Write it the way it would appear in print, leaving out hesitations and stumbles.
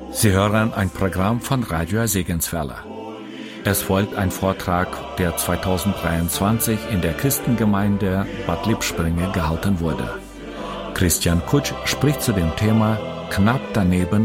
Sie hören ein Programm von Radio Segenswelle. Es folgt ein Vortrag, der 2023 in der Christengemeinde Bad Lippspringe gehalten wurde. Christian Kutsch spricht zu dem Thema Knapp daneben